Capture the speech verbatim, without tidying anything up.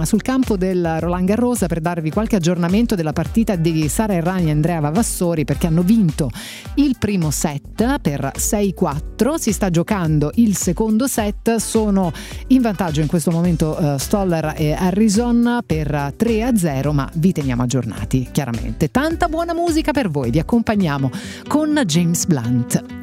Luciana sul campo del Roland Garros per darvi qualche aggiornamento della partita di Sara Errani e Andrea Vavassori, perché hanno vinto il primo set per sei quattro, si sta giocando il secondo set, sono in vantaggio in questo momento uh, Stoller e Harrison per tre a zero, ma vi teniamo aggiornati chiaramente. Tanta buona musica per voi, vi accompagniamo con James Blunt.